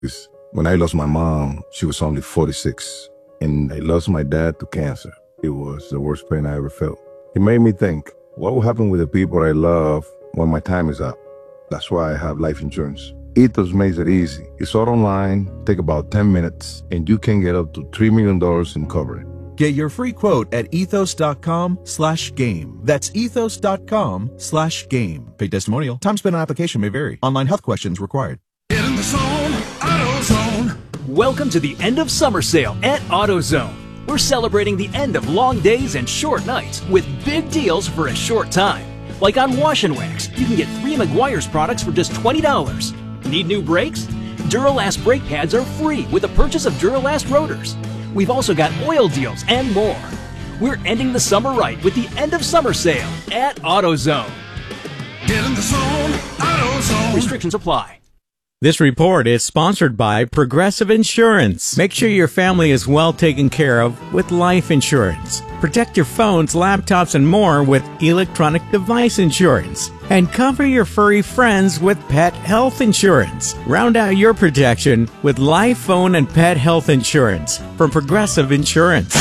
'Cause when I lost my mom, she was only 46. And I lost my dad to cancer. It was the worst pain I ever felt. It made me think, what will happen with the people I love when my time is up? That's why I have life insurance. Ethos makes it easy. It's all online, take about 10 minutes, and you can get up to $3 million in coverage. Get your free quote at ethos.com/game. That's ethos.com/game. Paid testimonial. Time spent on application may vary. Online health questions required. Get in the zone, AutoZone. Welcome to the end of summer sale at AutoZone. We're celebrating the end of long days and short nights with big deals for a short time. Like on Wash and Wax, you can get 3 Meguiar's products for just $20. Need new brakes? Duralast brake pads are free with the purchase of Duralast rotors. We've also got oil deals and more. We're ending the summer right with the end of summer sale at AutoZone. Get in the zone, AutoZone. Restrictions apply. This report is sponsored by Progressive Insurance. Make sure your family is well taken care of with life insurance. Protect your phones, laptops, and more with electronic device insurance. And cover your furry friends with pet health insurance. Round out your protection with life, phone, and pet health insurance from Progressive Insurance.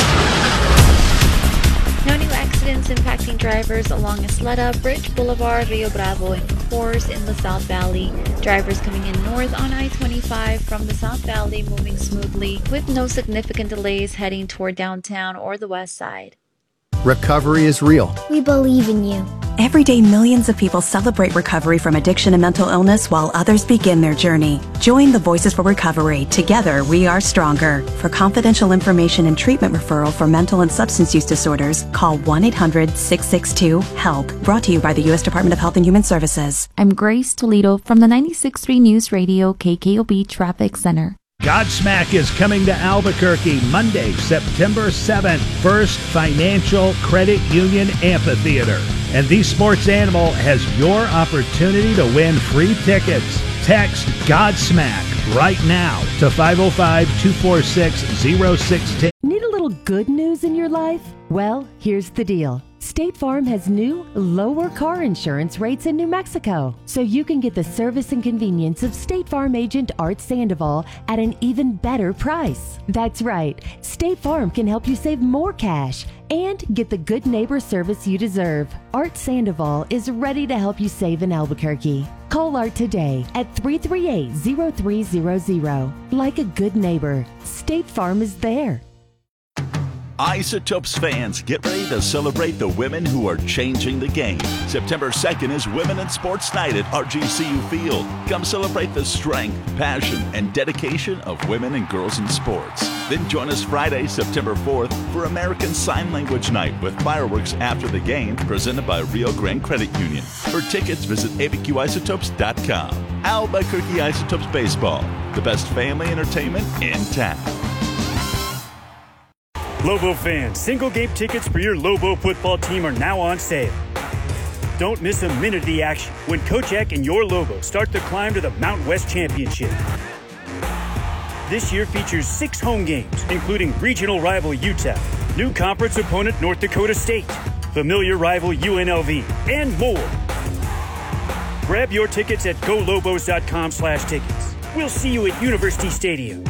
No new accidents impacting drivers along Isleta, Bridge Boulevard, Rio Bravo, and Coors in the South Valley. Drivers coming in north on I-25 from the South Valley moving smoothly with no significant delays heading toward downtown or the west side. Recovery is real. We believe in you. Every day, millions of people celebrate recovery from addiction and mental illness while others begin their journey. Join the Voices for Recovery. Together, we are stronger. For confidential information and treatment referral for mental and substance use disorders, call 1-800-662-HELP. Brought to you by the U.S. Department of Health and Human Services. I'm Grace Toledo from the 96.3 News Radio KKOB Traffic Center. Godsmack is coming to Albuquerque Monday, September 7th. First Financial Credit Union Amphitheater. And The Sports Animal has your opportunity to win free tickets. Text Godsmack right now to 505-246-0610. Need a little good news in your life? Well, here's the deal. State Farm has new, lower car insurance rates in New Mexico, so you can get the service and convenience of State Farm agent Art Sandoval at an even better price. That's right, State Farm can help you save more cash and get the good neighbor service you deserve. Art Sandoval is ready to help you save in Albuquerque. Call Art today at 338-0300. Like a good neighbor, State Farm is there. Isotopes fans, get ready to celebrate the women who are changing the game. September 2nd is Women in Sports Night at RGCU Field. Come celebrate the strength, passion, and dedication of women and girls in sports. Then join us Friday, September 4th for American Sign Language Night with fireworks after the game presented by Rio Grande Credit Union. For tickets, visit abqisotopes.com. Albuquerque Isotopes Baseball, the best family entertainment in town. Lobo fans, single game tickets for your Lobo football team are now on sale. Don't miss a minute of the action when Coach Eck and your Lobos start the climb to the Mountain West Championship. This year features 6 home games, including regional rival Utah, new conference opponent North Dakota State, familiar rival UNLV, and more. Grab your tickets at golobos.com/tickets. We'll see you at University Stadium.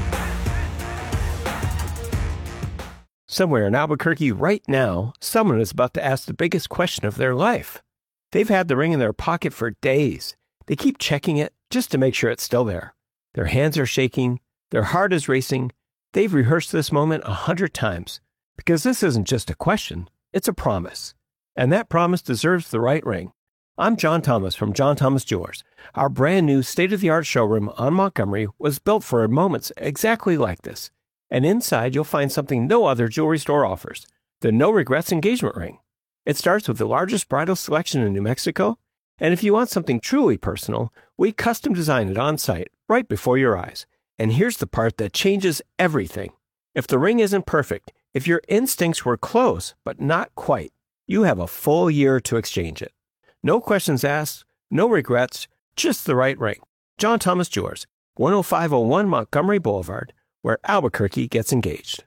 Somewhere in Albuquerque right now, someone is about to ask the biggest question of their life. They've had the ring in their pocket for days. They keep checking it just to make sure it's still there. Their hands are shaking. Their heart is racing. They've rehearsed this moment 100 times because this isn't just a question, it's a promise. And that promise deserves the right ring. I'm John Thomas from John Thomas Jewelers. Our brand new state-of-the-art showroom on Montgomery was built for moments exactly like this. And inside, you'll find something no other jewelry store offers, the No Regrets engagement ring. It starts with the largest bridal selection in New Mexico, and if you want something truly personal, we custom design it on site, right before your eyes. And here's the part that changes everything. If the ring isn't perfect, if your instincts were close, but not quite, you have a full year to exchange it. No questions asked, no regrets, just the right ring. John Thomas Jewelers, 10501 Montgomery Boulevard, where Albuquerque gets engaged.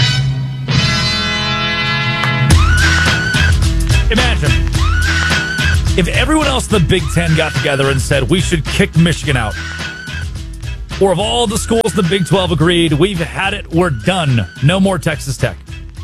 Imagine if everyone else in the Big Ten got together and said, we should kick Michigan out. Or of all the schools, the Big 12 agreed, we've had it, we're done. No more Texas Tech.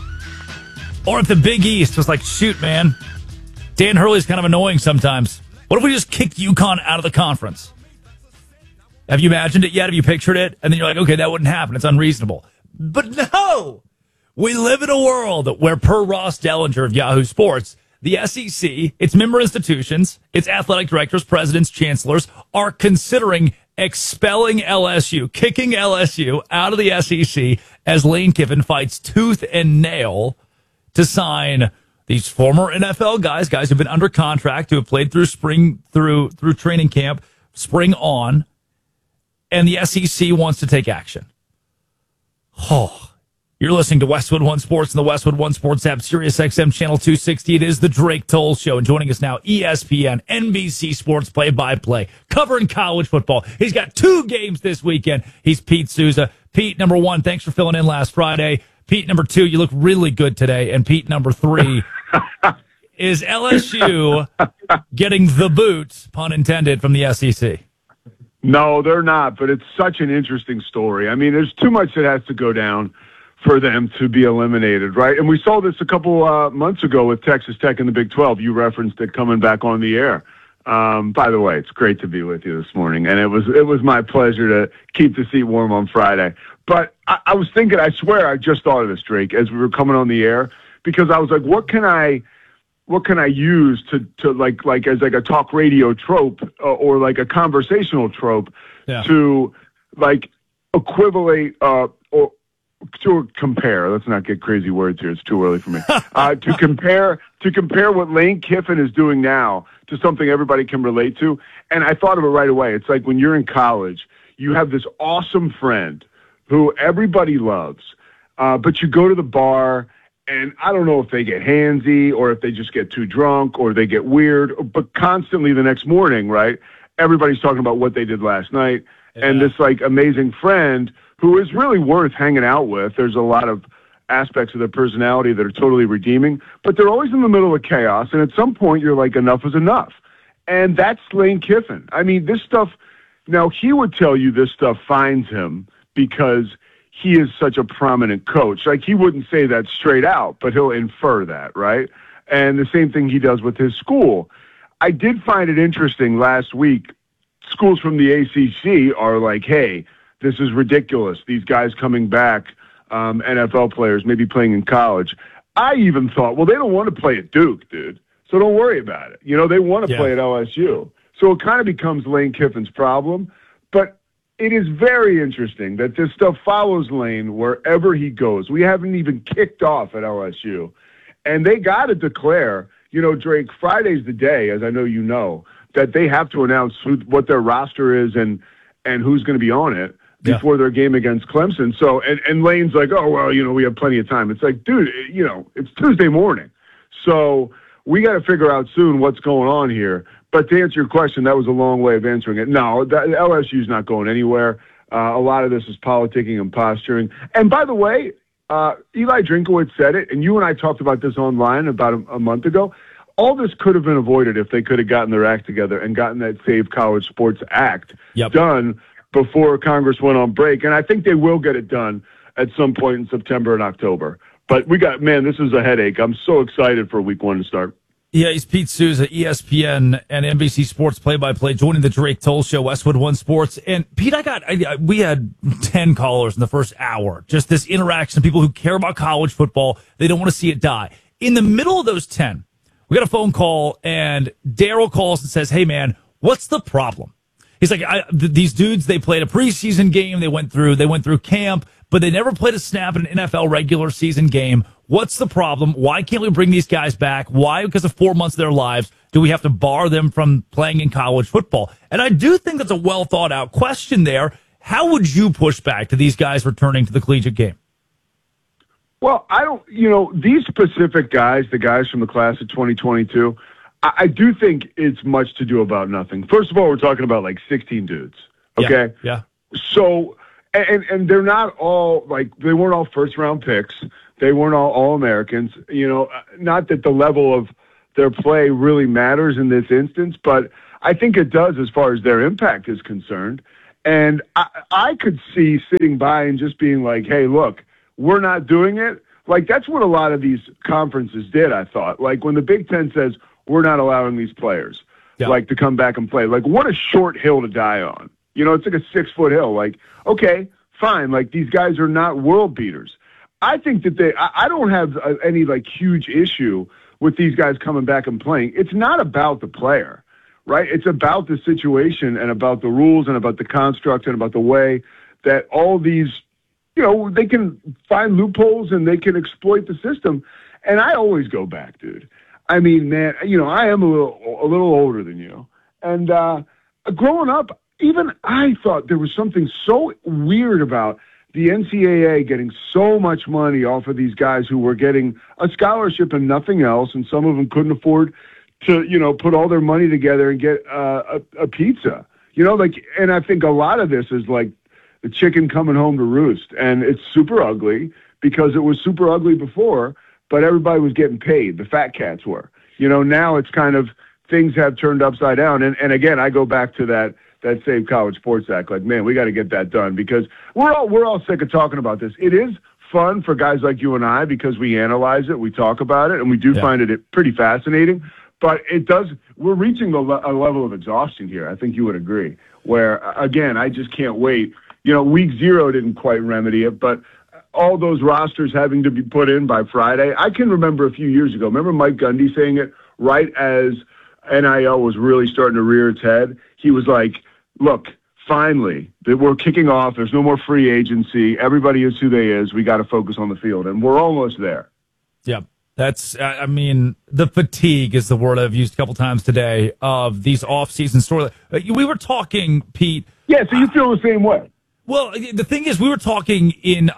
Or if the Big East was like, shoot, man, Dan Hurley's kind of annoying sometimes. What if we just kicked UConn out of the conference? Have you imagined it yet? Have you pictured it? And then you're like, okay, that wouldn't happen. It's unreasonable. But no! We live in a world where, per Ross Dellinger of Yahoo Sports, the SEC, its member institutions, its athletic directors, presidents, chancellors, are considering expelling LSU, kicking LSU out of the SEC as Lane Kiffin fights tooth and nail to sign these former NFL guys who've been under contract, who have played through spring, through training camp, spring on, and the SEC wants to take action. Oh. You're listening to Westwood One Sports and the Westwood One Sports app, Sirius XM Channel 260. It is the Drake Toll Show. And joining us now, ESPN, NBC Sports play-by-play, covering college football. He's got 2 games this weekend. He's Pete Souza. Pete, number 1, thanks for filling in last Friday. Pete, number 2, you look really good today. And Pete, number 3, is LSU getting the boot, pun intended, from the SEC? No, they're not, but it's such an interesting story. I mean, there's too much that has to go down for them to be eliminated, right? And we saw this a couple months ago with Texas Tech in the Big 12. You referenced it coming back on the air. By the way, it's great to be with you this morning, and it was my pleasure to keep the seat warm on Friday. But I was thinking, I swear, I just thought of this, Drake, as we were coming on the air, because I was like, what can I use to like as like a talk radio trope or like a conversational trope to like equivalate or to compare. Let's not get crazy words here. It's too early for me. To compare what Lane Kiffin is doing now to something everybody can relate to. And I thought of it right away. It's like when you're in college, you have this awesome friend who everybody loves, but you go to the bar and I don't know if they get handsy or if they just get too drunk or they get weird, but constantly the next morning, right? Everybody's talking about what they did last night. Yeah. And this like amazing friend who is really worth hanging out with. There's a lot of aspects of their personality that are totally redeeming, but they're always in the middle of chaos. And at some point you're like, enough is enough. And that's Lane Kiffin. I mean, this stuff, now he would tell you this stuff finds him because he is such a prominent coach. Like he wouldn't say that straight out, but he'll infer that, right? And the same thing he does with his school. I did find it interesting last week. Schools from the ACC are like, hey, this is ridiculous. These guys coming back, NFL players, maybe playing in college. I even thought, well, they don't want to play at Duke, dude. So don't worry about it. You know, they want to play at LSU. So it kind of becomes Lane Kiffin's problem. But it is very interesting that this stuff follows Lane wherever he goes. We haven't even kicked off at LSU. And they got to declare, you know, Drake, Friday's the day, as I know you know, that they have to announce what their roster is and who's going to be on it before their game against Clemson. So, and Lane's like, oh, well, you know, we have plenty of time. It's like, dude, you know, it's Tuesday morning. So we got to figure out soon what's going on here. But to answer your question, that was a long way of answering it. No, LSU's not going anywhere. A lot of this is politicking and posturing. And by the way, Eli Drinkowitz said it, and you and I talked about this online about a month ago. All this could have been avoided if they could have gotten their act together and gotten that Save College Sports Act done before Congress went on break. And I think they will get it done at some point in September and October. But this is a headache. I'm so excited for week 1 to start. Yeah, he's Pete Souza, ESPN and NBC Sports play-by-play, joining the Drake Toll Show, Westwood One Sports. And Pete, we had 10 callers in the first hour. Just this interaction of people who care about college football. They don't want to see it die. In the middle of those 10, we got a phone call, and Daryl calls and says, hey, man, what's the problem? He's like, these dudes, they played a preseason game. They went through camp, but they never played a snap in an NFL regular season game. What's the problem? Why can't we bring these guys back? Why, because of 4 months of their lives, do we have to bar them from playing in college football? And I do think that's a well thought out question there. How would you push back to these guys returning to the collegiate game? Well, these specific guys, the guys from the class of 2022, I do think it's much to do about nothing. First of all, we're talking about like 16 dudes. Okay. Yeah. So, and they're not all they weren't all first round picks. They weren't all Americans. You know, not that the level of their play really matters in this instance, but I think it does as far as their impact is concerned. And I could see sitting by and just being like, hey, look, we're not doing it. Like, that's what a lot of these conferences did, I thought. Like, when the Big Ten says, we're not allowing these players, like, to come back and play. Like, what a short hill to die on. You know, it's like a 6-foot hill. Like, okay, fine. Like, these guys are not world beaters. I think that I don't have any, like, huge issue with these guys coming back and playing. It's not about the player, right? It's about the situation and about the rules and about the construct and about the way that all these, you know, they can find loopholes and they can exploit the system. And I always go back, dude. I mean, man, you know, I am a little older than you. And growing up, even I thought there was something so weird about the NCAA getting so much money off of these guys who were getting a scholarship and nothing else, and some of them couldn't afford to, you know, put all their money together and get a pizza. You know, like, and I think a lot of this is like the chicken coming home to roost, and it's super ugly because it was super ugly before, but everybody was getting paid. The fat cats were. You know, now it's kind of things have turned upside down, and again, I go back to that Save College Sports Act. Like, man, we got to get that done because we're all sick of talking about this. It is fun for guys like you and I because we analyze it, we talk about it, and we do find it pretty fascinating. But we're reaching a level of exhaustion here. I think you would agree. Where, again, I just can't wait. You know, week 0 didn't quite remedy it, but all those rosters having to be put in by Friday. I can remember a few years ago. Remember Mike Gundy saying it right as NIL was really starting to rear its head? He was like, look, finally, we're kicking off. There's no more free agency. Everybody is who they is. We got to focus on the field, and we're almost there. Yep. That's, I mean, the fatigue is the word I've used a couple times today of these off-season stories. We were talking, Pete. Yeah, so you feel the same way. Well, the thing is, we were talking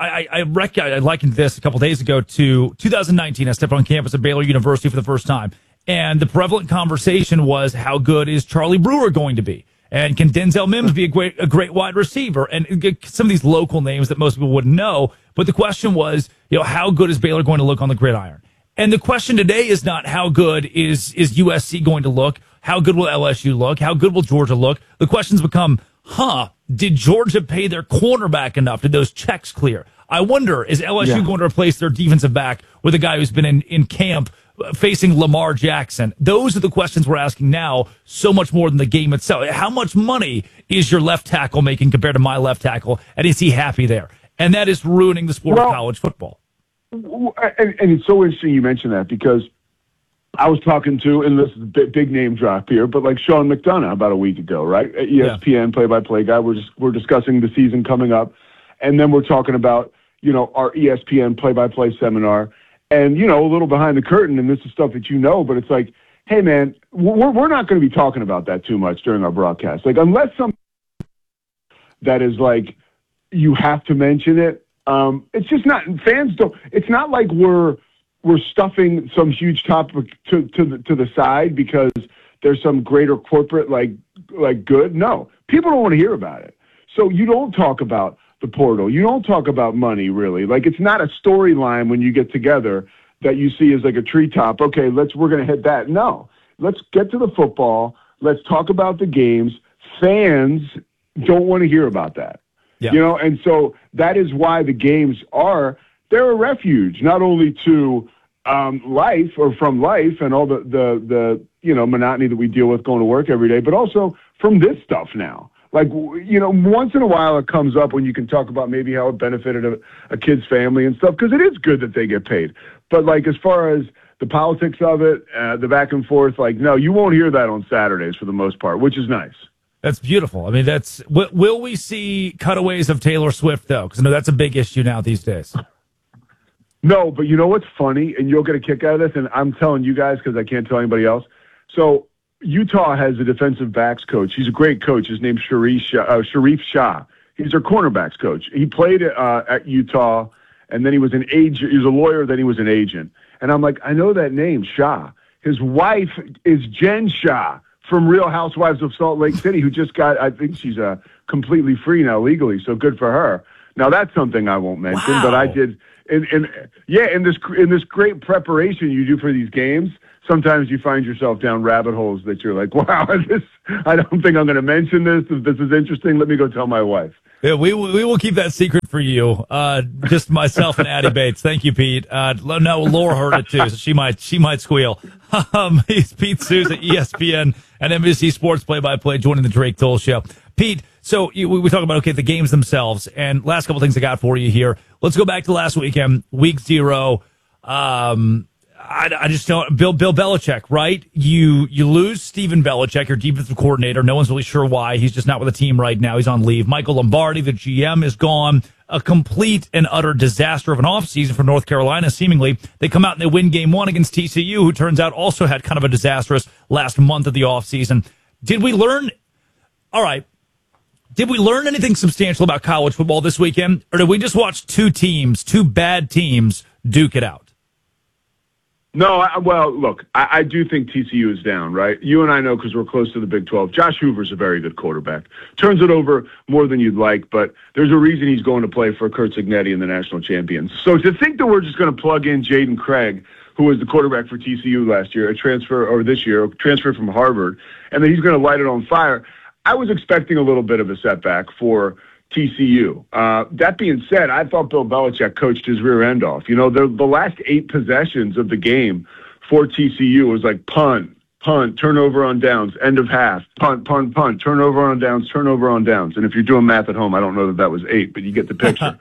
I likened this a couple days ago to 2019. I stepped on campus at Baylor University for the first time, and the prevalent conversation was, how good is Charlie Brewer going to be? And can Denzel Mims be a great wide receiver? And some of these local names that most people wouldn't know. But the question was, you know, how good is Baylor going to look on the gridiron? And the question today is not how good is USC going to look? How good will LSU look? How good will Georgia look? The questions become, did Georgia pay their cornerback enough? Did those checks clear? I wonder, is LSU going to replace their defensive back with a guy who's been in camp facing Lamar Jackson? Those are the questions we're asking now, so much more than the game itself. How much money is your left tackle making compared to my left tackle, and is he happy there? And that is ruining the sport of college football. And it's so interesting you mentioned that because I was talking to, and this is a big name drop here, but like Sean McDonough about a week ago, right? ESPN play-by-play guy. We're discussing the season coming up, and then we're talking about, you know, our ESPN play-by-play seminar. And, you know, a little behind the curtain, and this is stuff that you know, but it's like, hey, man, we're not going to be talking about that too much during our broadcast. Like, unless something that is like, you have to mention it, it's just not, fans don't, it's not like we're stuffing some huge topic to the side because there's some greater corporate, like good. No, people don't want to hear about it. So you don't talk about the portal. You don't talk about money, really. Like, it's not a storyline when you get together that you see as like a treetop. Okay, we're going to hit that. No, let's get to the football. Let's talk about the games. Fans don't want to hear about that. Yeah. You know, and so that is why the games they're a refuge, not only to life or from life and all the you know, monotony that we deal with going to work every day, but also from this stuff now. Like, you know, once in a while it comes up when you can talk about maybe how it benefited a kid's family and stuff, because it is good that they get paid. But, like, as far as the politics of it, the back and forth, like, no, you won't hear that on Saturdays for the most part, which is nice. That's beautiful. I mean, will we see cutaways of Taylor Swift, though? Because I know that's a big issue now these days. No, but you know what's funny, and you'll get a kick out of this, and I'm telling you guys because I can't tell anybody else. So Utah has a defensive backs coach. He's a great coach. His name's Sharif Shah. He's their cornerbacks coach. He played at Utah, and then he was an agent. He was a lawyer, then he was an agent. And I'm like, I know that name, Shah. His wife is Jen Shah from Real Housewives of Salt Lake City, who just got, I think she's completely free now legally, so good for her. Now that's something I won't mention, Wow. but I did. In this great preparation you do for these games, sometimes you find yourself down rabbit holes that you're like, wow, I don't think I'm going to mention this. If this is interesting, let me go tell my wife. Yeah, we will keep that secret for you. Just myself and Addie Bates. Thank you, Pete. No, Laura heard it too, so she might squeal. He's Pete Souza, ESPN and NBC Sports play-by-play, joining the Drake Toll Show. Pete, so we talk about the games themselves, and last couple things I got for you here. Let's go back to last weekend, week 0. I just don't. Bill Belichick, right? You lose Steven Belichick, your defensive coordinator. No one's really sure why. He's just not with the team right now. He's on leave. Michael Lombardi, the GM, is gone. A complete and utter disaster of an offseason for North Carolina, seemingly. They come out and they win game 1 against TCU, who turns out also had kind of a disastrous last month of the offseason. Did we learn? All right. Did we learn anything substantial about college football this weekend? Or did we just watch two bad teams, duke it out? No, look, I do think TCU is down, right? You and I know because we're close to the Big 12. Josh Hoover's a very good quarterback. Turns it over more than you'd like, but there's a reason he's going to play for Curt Cignetti and the national champions. So to think that we're just going to plug in Jaden Craig, who was the quarterback for TCU last year, this year, a transfer from Harvard, and then he's going to light it on fire, I was expecting a little bit of a setback for TCU. That being said, I thought Bill Belichick coached his rear end off. You know, the last 8 possessions of the game for TCU was like punt, turnover on downs, end of half, punt, turnover on downs, turnover on downs. And if you're doing math at home, I don't know that was 8, but you get the picture.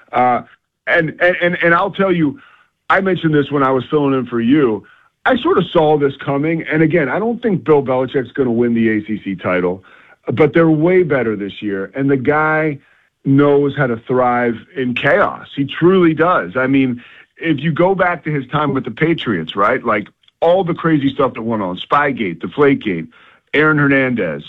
And I'll tell you, I mentioned this when I was filling in for you. I sort of saw this coming. And again, I don't think Bill Belichick's going to win the ACC title. But they're way better this year, and the guy knows how to thrive in chaos. He truly does. I mean, if you go back to his time with the Patriots, right, like all the crazy stuff that went on, Spygate, Deflategate, Aaron Hernandez,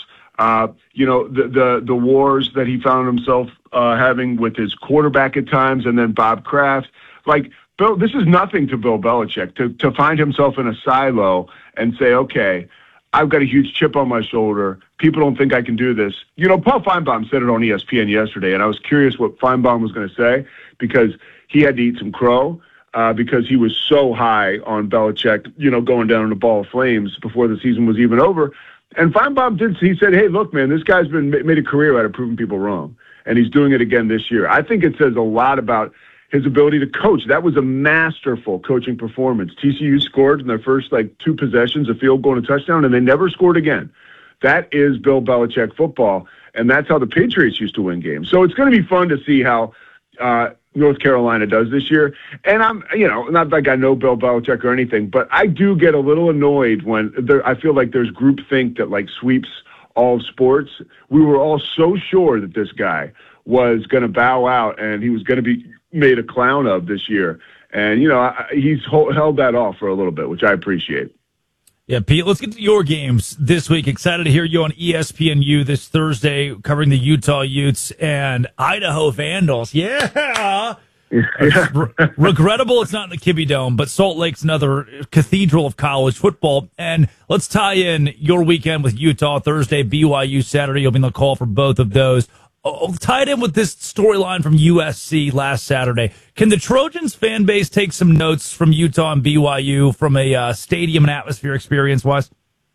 the wars that he found himself having with his quarterback at times, and then Bob Kraft. Like, Bill, this is nothing to Bill Belichick to find himself in a silo and say, okay, I've got a huge chip on my shoulder. People don't think I can do this. You know, Paul Feinbaum said it on ESPN yesterday, and I was curious what Feinbaum was going to say because he had to eat some crow because he was so high on Belichick, going down in a ball of flames before the season was even over. And Feinbaum he said, hey, look, man, this guy's made a career out of proving people wrong, and he's doing it again this year. I think it says a lot about his ability to coach. That was a masterful coaching performance. TCU scored in their first 2 possessions, a field goal and a touchdown, and they never scored again. That is Bill Belichick football, and that's how the Patriots used to win games. So it's going to be fun to see how North Carolina does this year. And I'm, not like I know Bill Belichick or anything, but I do get a little annoyed when I feel like there's groupthink that sweeps all sports. We were all so sure that this guy was going to bow out and he was going to be made a clown of this year. And, he's held that off for a little bit, which I appreciate. Yeah, Pete, let's get to your games this week. Excited to hear you on ESPNU this Thursday covering the Utah Utes and Idaho Vandals. Yeah! Regrettable it's not in the Kibbie Dome, but Salt Lake's another cathedral of college football. And let's tie in your weekend with Utah Thursday, BYU Saturday. You'll be on the call for both of those. Tied in with this storyline from USC last Saturday. Can the Trojans fan base take some notes from Utah and BYU from a stadium and atmosphere experience-wise?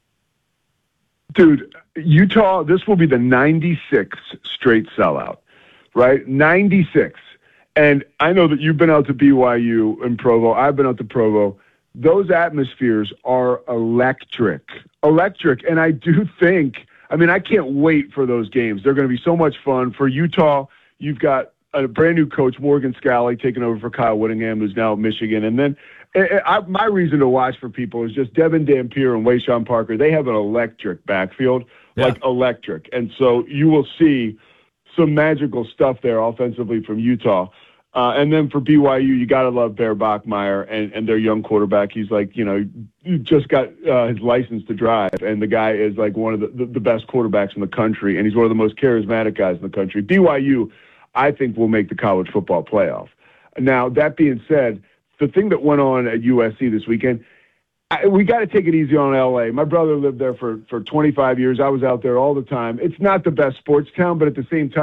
Dude, Utah, this will be the 96th straight sellout, right? 96. And I know that you've been out to BYU and Provo. I've been out to Provo. Those atmospheres are electric. And I do think, I can't wait for those games. They're going to be so much fun. For Utah, you've got a brand new coach, Morgan Scalley, taking over for Kyle Whittingham, who's now at Michigan. And then my reason to watch for people is just Devin Dampier and Wayshawn Parker. They have an electric backfield, electric. And so you will see some magical stuff there offensively from Utah. And then for BYU, you got to love Bear Bachmeier and their young quarterback. He's just got his license to drive, and the guy is one of the best quarterbacks in the country, and he's one of the most charismatic guys in the country. BYU, I think, will make the college football playoff. Now, that being said, the thing that went on at USC this weekend, we got to take it easy on LA. My brother lived there for 25 years. I was out there all the time. It's not the best sports town, but at the same time,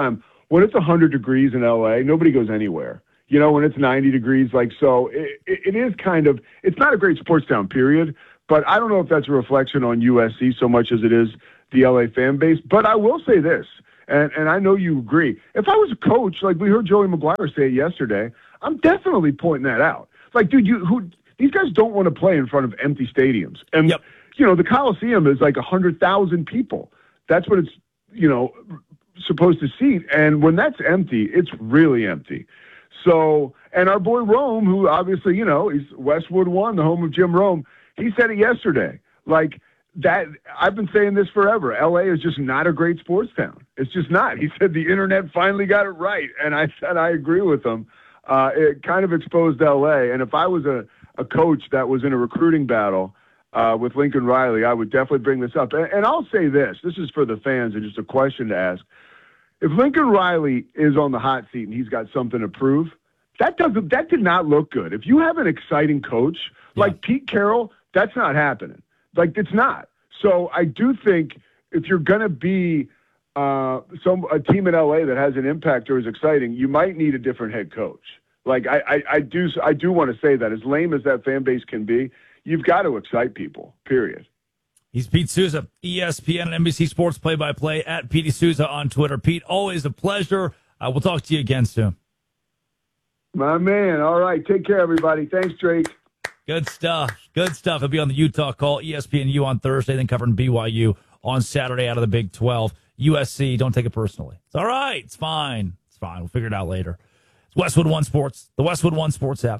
when it's 100 degrees in LA, nobody goes anywhere. You know, when it's 90 degrees, so it is kind of, it's not a great sports town, period. But I don't know if that's a reflection on USC so much as it is the LA fan base. But I will say this, and I know you agree. If I was a coach, like we heard Joey McGuire say it yesterday, I'm definitely pointing that out. Like, dude, these guys don't want to play in front of empty stadiums. And, the Coliseum is like 100,000 people. That's what it's, supposed to seat. And when that's empty, it's really empty. So, and our boy Rome, who obviously, he's Westwood One, the home of Jim Rome, he said it yesterday. Like that, I've been saying this forever. LA is just not a great sports town. It's just not. He said the internet finally got it right. And I said, I agree with him. It kind of exposed LA. And if I was a coach that was in a recruiting battle with Lincoln Riley, I would definitely bring this up. And I'll say this is for the fans and just a question to ask. If Lincoln Riley is on the hot seat and he's got something to prove, that did not look good. If you have an exciting coach like Pete Carroll, that's not happening. Like, it's not. So I do think if you're going to be a team in LA that has an impact or is exciting, you might need a different head coach. Like, I do want to say that, as lame as that fan base can be, you've got to excite people, period. He's Pete Souza, ESPN and NBC Sports play-by-play at Petey Souza on Twitter. Pete, always a pleasure. We'll talk to you again soon. My man. All right. Take care, everybody. Thanks, Drake. Good stuff. Good stuff. He'll be on the Utah Call, ESPNU on Thursday, then covering BYU on Saturday out of the Big 12. USC, don't take it personally. It's all right. It's fine. It's fine. We'll figure it out later. It's Westwood One Sports, the Westwood One Sports app.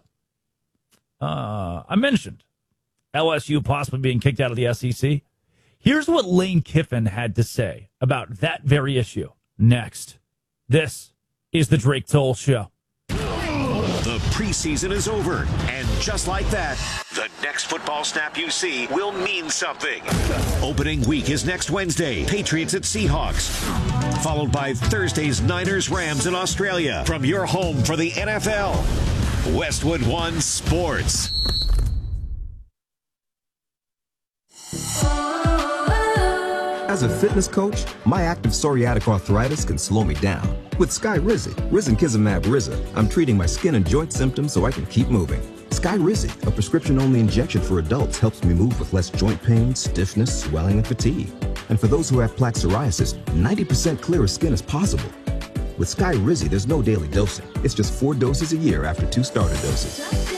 I mentioned LSU possibly being kicked out of the SEC. Here's what Lane Kiffin had to say about that very issue next. This is the Drake Toll Show. The preseason is over, and just like that, the next football snap you see will mean something. Opening week is next Wednesday, Patriots at Seahawks, followed by Thursday's Niners-Rams in Australia. From your home for the NFL, Westwood One Sports. As a fitness coach, my active psoriatic arthritis can slow me down. With Skyrizi, risankizumab Riza, I'm treating my skin and joint symptoms so I can keep moving. Skyrizi, a prescription-only injection for adults, helps me move with less joint pain, stiffness, swelling, and fatigue. And for those who have plaque psoriasis, 90% clearer skin is possible. With Skyrizi, there's no daily dosing. It's just 4 doses a year after 2 starter doses.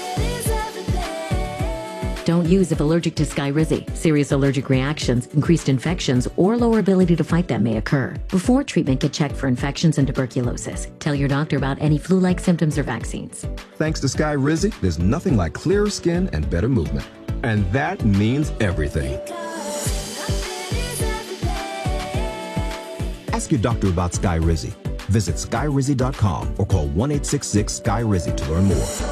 Don't use if allergic to Skyrizi. Serious allergic reactions, increased infections, or lower ability to fight them may occur. Before treatment, get checked for infections and tuberculosis. Tell your doctor about any flu-like symptoms or vaccines. Thanks to Skyrizi, there's nothing like clearer skin and better movement. And that means everything. Ask your doctor about Skyrizi. Visit Skyrizi.com or call 1-866-SKY-RIZI to learn more.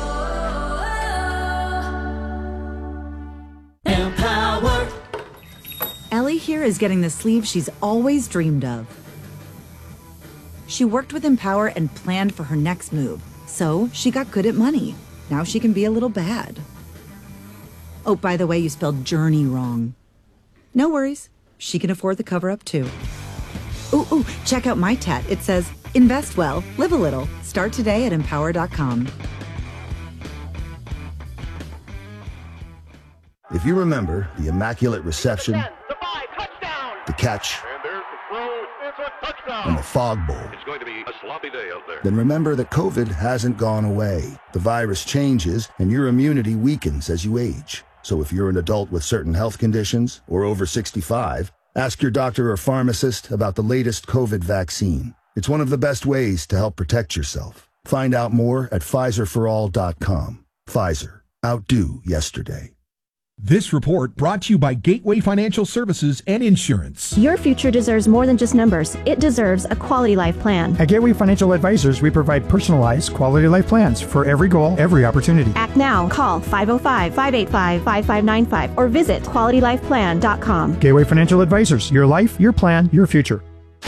Ellie here is getting the sleeve she's always dreamed of. She worked with Empower and planned for her next move, so she got good at money. Now she can be a little bad. Oh, by the way, you spelled journey wrong. No worries. She can afford the cover-up, too. Ooh, check out my tat. It says, invest well, live a little. Start today at Empower.com. If you remember the Immaculate Reception, the catch, and the Fog Bowl, It's going to be a sloppy day out there. then remember that COVID hasn't gone away. The virus changes, and your immunity weakens as you age. So if you're an adult with certain health conditions or over 65, ask your doctor or pharmacist about the latest COVID vaccine. It's one of the best ways to help protect yourself. Find out more at PfizerForAll.com. Pfizer. Outdo yesterday. This report brought to you by Gateway Financial Services and Insurance. Your future deserves more than just numbers. It deserves a quality life plan. At Gateway Financial Advisors, we provide personalized quality life plans for every goal, every opportunity. Act now. Call 505-585-5595 or visit QualityLifePlan.com. Gateway Financial Advisors, your life, your plan, your future.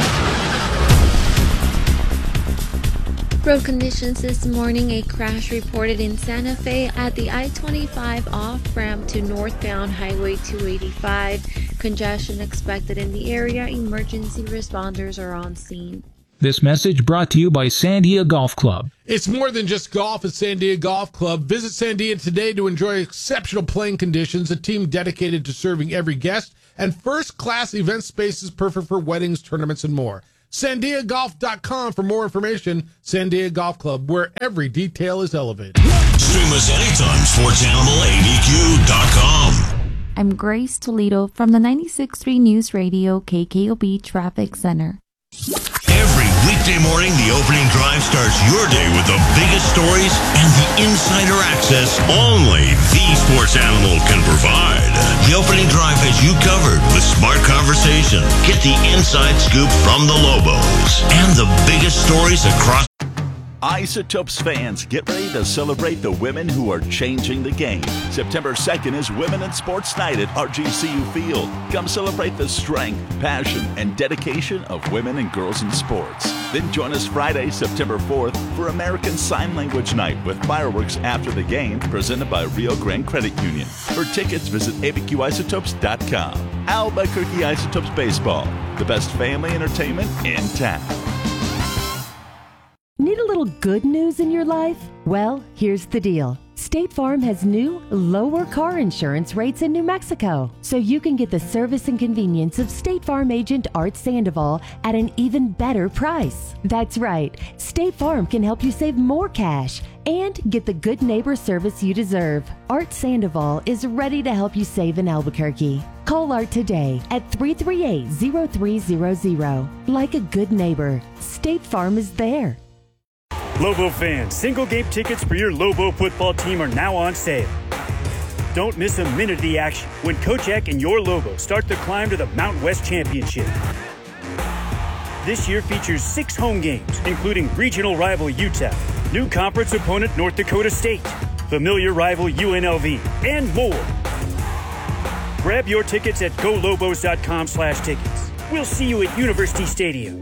Road conditions this morning, a crash reported in Santa Fe at the I-25 off-ramp to northbound Highway 285. Congestion expected in the area. Emergency responders are on scene. This message brought to you by Sandia Golf Club. It's more than just golf at Sandia Golf Club. Visit Sandia today to enjoy exceptional playing conditions, a team dedicated to serving every guest, and first-class event spaces perfect for weddings, tournaments, and more. SandiaGolf.com for more information. Sandia Golf Club, where every detail is elevated. Stream us anytime, SportsAnimalABQ.com. I'm Grace Toledo from the 96.3 News Radio KKOB Traffic Center. Every weekday morning, the opening drive starts your day with the biggest stories and the insider access only the Sports Animal can provide. The opening drive has you covered with smart conversation. Get the inside scoop from the Lobos and the biggest stories across. Isotopes fans, get ready to celebrate the women who are changing the game. September 2nd is Women in Sports Night at RGCU Field. Come celebrate the strength, passion, and dedication of women and girls in sports. Then join us Friday, September 4th for American Sign Language Night with fireworks after the game presented by Rio Grande Credit Union. For tickets, visit abqisotopes.com. Albuquerque Isotopes Baseball, the best family entertainment in town. Need a little good news in your life? Well, here's the deal. State Farm has new, lower car insurance rates in New Mexico, so you can get the service and convenience of State Farm agent Art Sandoval at an even better price. That's right, State Farm can help you save more cash and get the good neighbor service you deserve. Art Sandoval is ready to help you save in Albuquerque. Call Art today at 338-0300. Like a good neighbor, State Farm is there. Lobo fans, single game tickets for your Lobo football team are now on sale. Don't miss a minute of the action when Coach Eck and your Lobo start the climb to the Mountain West Championship. This year features 6 home games, including regional rival Utah, new conference opponent North Dakota State, familiar rival UNLV, and more. Grab your tickets at golobos.com/tickets. We'll see you at University Stadium.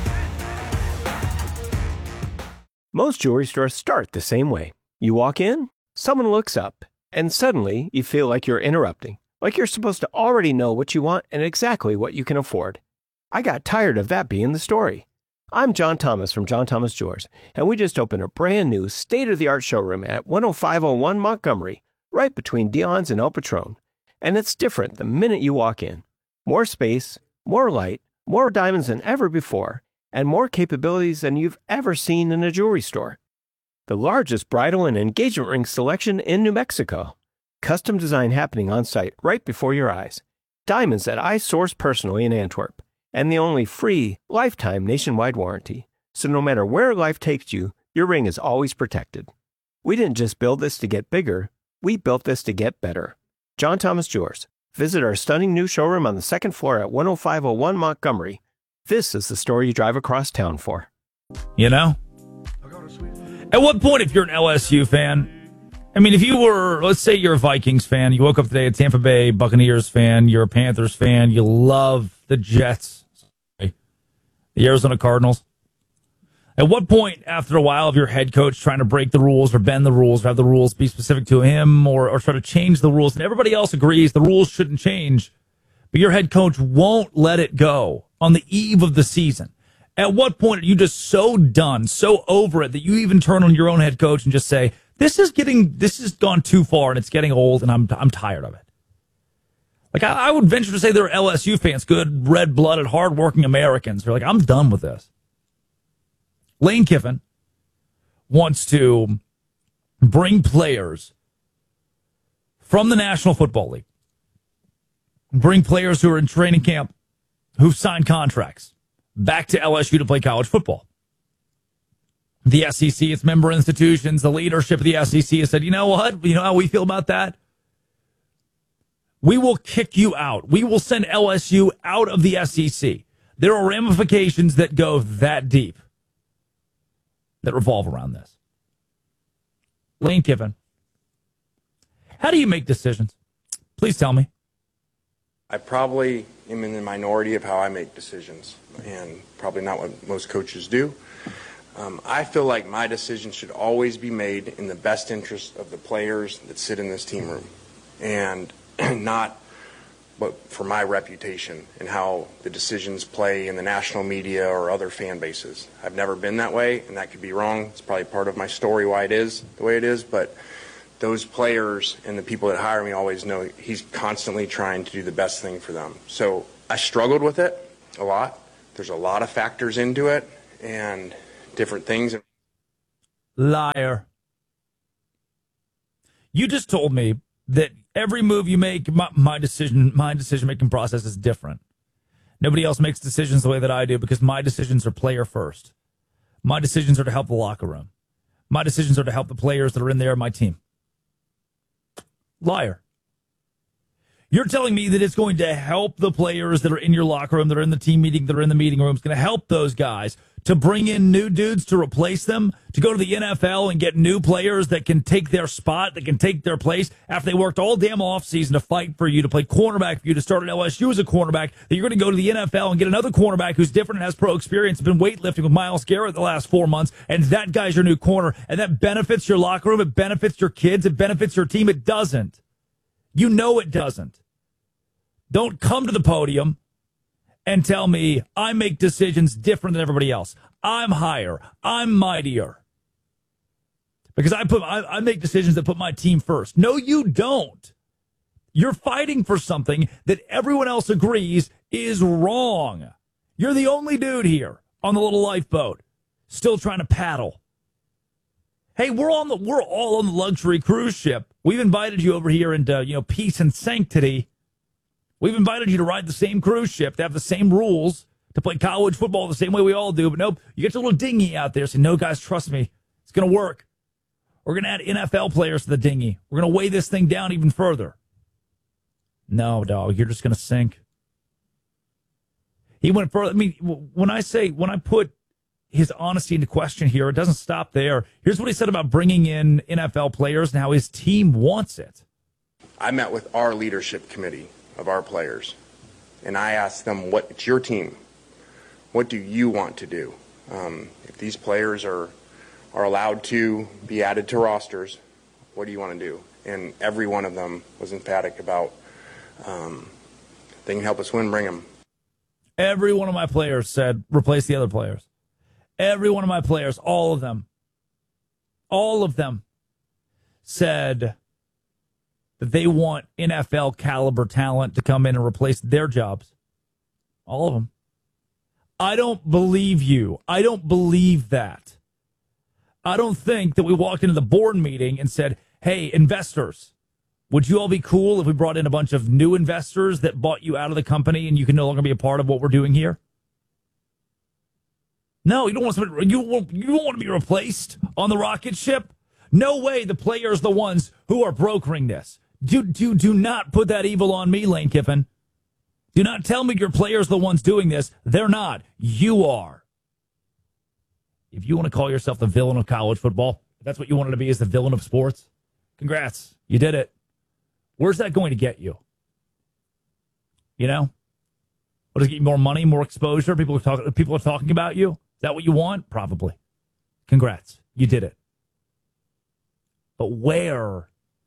Most jewelry stores start the same way. You walk in, someone looks up, and suddenly you feel like you're interrupting, like you're supposed to already know what you want and exactly what you can afford. I got tired of that being the story. I'm John Thomas from John Thomas Jewelers, and we just opened a brand new state-of-the-art showroom at 10501 Montgomery, right between Dion's and El Patron. And it's different the minute you walk in. More space, more light, more diamonds than ever before, and more capabilities than you've ever seen in a jewelry store. The largest bridal and engagement ring selection in New Mexico. Custom design happening on site right before your eyes. Diamonds that I source personally in Antwerp. And the only free, lifetime nationwide warranty. So no matter where life takes you, your ring is always protected. We didn't just build this to get bigger, we built this to get better. John Thomas Jewelers. Visit our stunning new showroom on the second floor at 10501 Montgomery. This is the story you drive across town for. You know? At what point, if you're an LSU fan, I mean, if you were, let's say you're a Vikings fan, you woke up today a Tampa Bay Buccaneers fan, you're a Panthers fan, you love the Jets, the Arizona Cardinals. At what point, after a while of your head coach trying to break the rules or bend the rules or have the rules be specific to him or try to change the rules, and everybody else agrees the rules shouldn't change, but your head coach won't let it go on the eve of the season. At what point are you just so done, so over it, that you even turn on your own head coach and just say, this has gone too far and it's getting old and I'm tired of it. Like, I would venture to say there are LSU fans, good, red-blooded, hard-working Americans. They're like, I'm done with this. Lane Kiffin wants to bring players from the National Football League, bring players who are in training camp, who've signed contracts, back to LSU to play college football. The SEC, its member institutions, the leadership of the SEC has said, you know what? You know how we feel about that? We will kick you out. We will send LSU out of the SEC. There are ramifications that go that deep that revolve around this. Lane Kiffin, how do you make decisions? Please tell me. I probably am in the minority of how I make decisions, and probably not what most coaches do. I feel like my decisions should always be made in the best interest of the players that sit in this team room, and not but for my reputation and how the decisions play in the national media or other fan bases. I've never been that way, and that could be wrong. It's probably part of my story why it is the way it is, but those players and the people that hire me always know he's constantly trying to do the best thing for them. So I struggled with it a lot. There's a lot of factors into it and different things. Liar. You just told me that every move you make, my decision-making process is different. Nobody else makes decisions the way that I do because my decisions are player first. My decisions are to help the locker room. My decisions are to help the players that are in there, my team. Liar. You're telling me that it's going to help the players that are in your locker room, that are in the team meeting, that are in the meeting room. It's going to help those guys to bring in new dudes to replace them, to go to the NFL and get new players that can take their spot, that can take their place after they worked all damn offseason to fight for you, to play cornerback for you, to start at LSU as a cornerback, that you're going to go to the NFL and get another cornerback who's different and has pro experience, been weightlifting with Myles Garrett the last 4 months, and that guy's your new corner, and that benefits your locker room, it benefits your kids, it benefits your team. It doesn't. You know it doesn't. Don't come to the podium and tell me I make decisions different than everybody else. I'm higher. I'm mightier. Because I make decisions that put my team first. No, you don't. You're fighting for something that everyone else agrees is wrong. You're the only dude here on the little lifeboat still trying to paddle. Hey, we're all on the luxury cruise ship. We've invited you over here into, peace and sanctity. We've invited you to ride the same cruise ship, to have the same rules, to play college football the same way we all do. But nope, you get your little dinghy out there. Say, no, guys, trust me. It's going to work. We're going to add NFL players to the dinghy. We're going to weigh this thing down even further. No, dog, you're just going to sink. He went further. I mean, when I put his honesty into question here, it doesn't stop there. Here's what he said about bringing in NFL players and how his team wants it. I met with our leadership committee of our players, and I asked them, it's your team. What do you want to do? If these players are allowed to be added to rosters, what do you want to do? And every one of them was emphatic about they can help us win, bring them. Every one of my players said, replace the other players. Every one of my players, all of them said that they want NFL caliber talent to come in and replace their jobs. All of them. I don't believe you. I don't believe that. I don't think that we walked into the board meeting and said, hey, investors, would you all be cool if we brought in a bunch of new investors that bought you out of the company and you can no longer be a part of what we're doing here? No, you don't want to be replaced on the rocket ship. No way. The players are the ones who are brokering this. Do not put that evil on me, Lane Kiffin. Do not tell me your players are the ones doing this. They're not. You are. If you want to call yourself the villain of college football, if that's what you wanted to be, is the villain of sports, congrats. You did it. Where's that going to get you? You know? What does it get you? More money, more exposure? People are talking about you? Is that what you want? Probably. Congrats. You did it. But where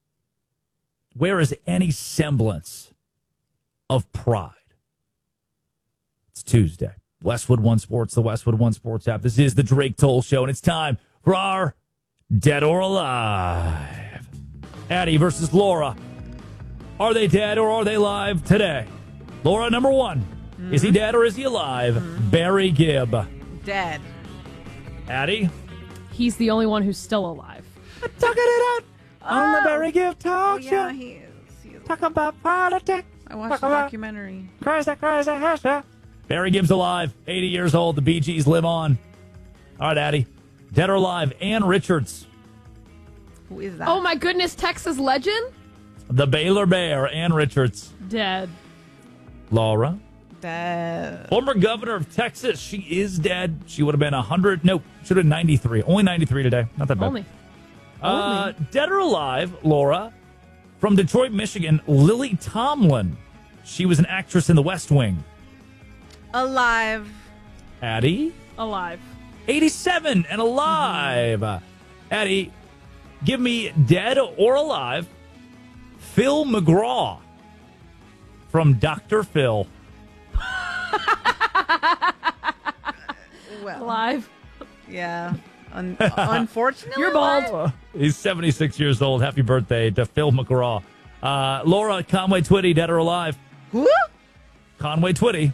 is any semblance of pride? It's Tuesday. Westwood One Sports, the Westwood One Sports app. This is the Drake Toll Show, and it's time for our Dead or Alive. Addie versus Laura. Are they dead or are they alive today? Laura, number one. Mm-hmm. Is he dead or is he alive? Mm-hmm. Barry Gibb. Dead. Addie? He's the only one who's still alive. Talking it out on the Barry Gibb Talk Show. Yeah, he is. Talk about politics. I watched the documentary. Crazy. Barry Gibb's alive, 80 years old. The Bee Gees live on. All right, Addie. Dead or alive? Ann Richards. Who is that? Oh, my goodness. Texas legend? The Baylor Bear, Ann Richards. Dead. Laura. Dead. Former governor of Texas. She is dead. She would have been 100. No, should have been 93. Only 93 today. Not that bad. Only. Dead or alive, Laura. From Detroit, Michigan, Lily Tomlin. She was an actress in The West Wing. Alive. Addie? Alive. 87 and alive. Addie, give me dead or alive Phil McGraw from Dr. Phil. Well, Live. yeah. Unfortunately, You're bald. He's 76 years old. Happy birthday to Phil McGraw. Laura, Conway Twitty, dead or alive? Who? Conway Twitty.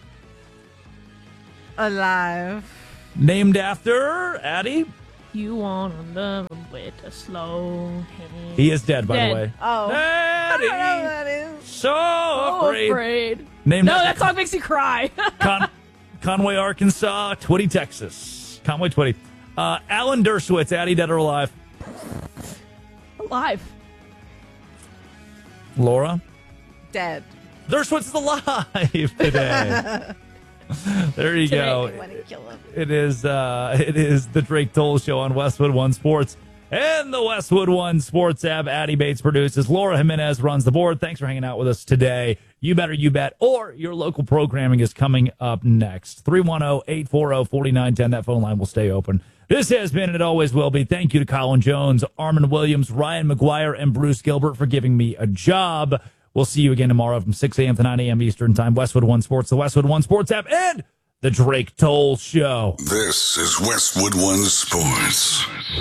Alive. Named after Addie? You want to love him with a slow hand. He is dead, by the way. Oh. Addie. I don't know who that is. So afraid. No, Named that song makes you cry. Conway, Arkansas, Twitty, Texas. Conway Twitty. Alan Dershowitz, Addie, dead or alive? Alive. Laura? Dead. Dershowitz is alive today. There you go. It is the Drake Toll Show on Westwood One Sports and the Westwood One Sports app. Addie Bates produces. Laura Jimenez runs the board. Thanks for hanging out with us today. You Better You Bet, or your local programming is coming up next. 310-840-4910. That phone line will stay open. This has been and it always will be. Thank you to Colin Jones, Armin Williams, Ryan McGuire, and Bruce Gilbert for giving me a job. We'll see you again tomorrow from 6 a.m. to 9 a.m. Eastern Time. Westwood One Sports, the Westwood One Sports app, and the Drake Toll Show. This is Westwood One Sports.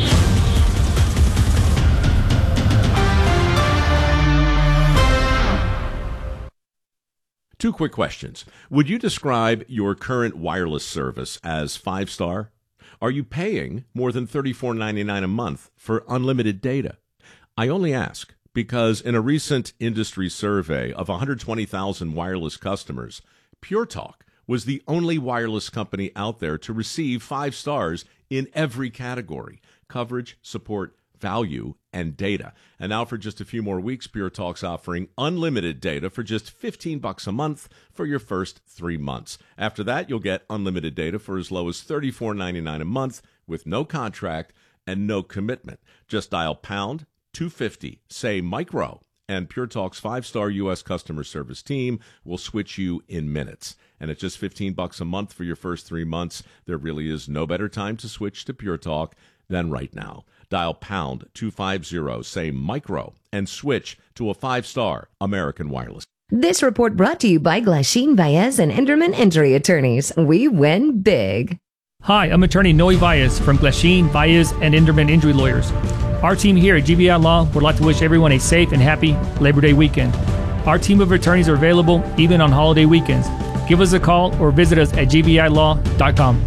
Two quick questions. Would you describe your current wireless service as 5-star? Are you paying more than $34.99 a month for unlimited data? I only ask because in a recent industry survey of 120,000 wireless customers, Pure Talk was the only wireless company out there to receive 5 stars in every category: coverage, support, value, and data. And now for just a few more weeks, Pure Talk's offering unlimited data for just $15 a month for your first 3 months. After that, you'll get unlimited data for as low as $34.99 a month with no contract and no commitment. Just dial pound 250, say micro, and Pure Talk's 5-star U.S. customer service team will switch you in minutes. And at just $15 a month for your first 3 months, there really is no better time to switch to Pure Talk than right now. Dial pound 250, say micro, and switch to a 5-star American Wireless. This report brought to you by Glasheen, Baez, and Enderman Injury Attorneys. We win big. Hi, I'm attorney Noe Baez from Glasheen, Baez, and Enderman Injury Lawyers. Our team here at GBI Law would like to wish everyone a safe and happy Labor Day weekend. Our team of attorneys are available even on holiday weekends. Give us a call or visit us at gbilaw.com.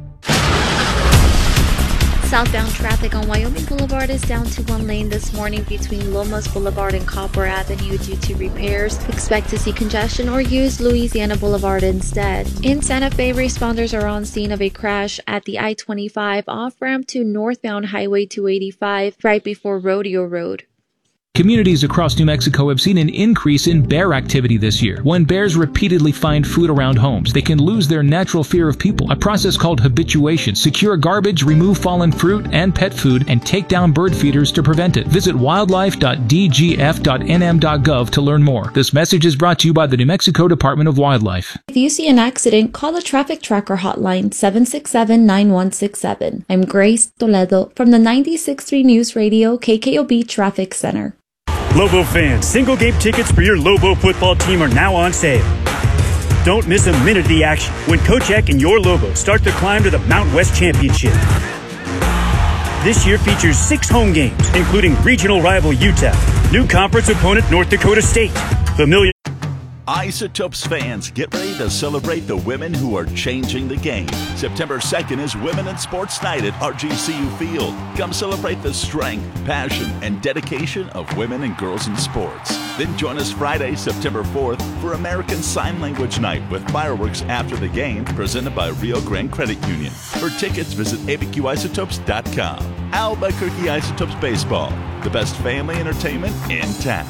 Southbound traffic on Wyoming Boulevard is down to 1 lane this morning between Lomas Boulevard and Copper Avenue due to repairs. Expect to see congestion or use Louisiana Boulevard instead. In Santa Fe, responders are on scene of a crash at the I-25 off-ramp to northbound Highway 285 right before Rodeo Road. Communities across New Mexico have seen an increase in bear activity this year. When bears repeatedly find food around homes, they can lose their natural fear of people. A process called habituation. Secure garbage, remove fallen fruit and pet food, and take down bird feeders to prevent it. Visit wildlife.dgf.nm.gov to learn more. This message is brought to you by the New Mexico Department of Wildlife. If you see an accident, call the Traffic Tracker hotline 767-9167. I'm Grace Toledo from the 96.3 News Radio KKOB Traffic Center. Lobo fans, single game tickets for your Lobo football team are now on sale. Don't miss a minute of the action when Coach Eck and your Lobo start the climb to the Mountain West Championship. This year features 6 home games, including regional rival Utah, new conference opponent North Dakota State, familiar. Isotopes fans, get ready to celebrate the women who are changing the game. September 2nd is Women in Sports Night at RGCU Field. Come celebrate the strength, passion, and dedication of women and girls in sports. Then join us Friday, September 4th for American Sign Language Night with fireworks after the game presented by Rio Grande Credit Union. For tickets, visit abqisotopes.com. Albuquerque Isotopes Baseball, the best family entertainment in town.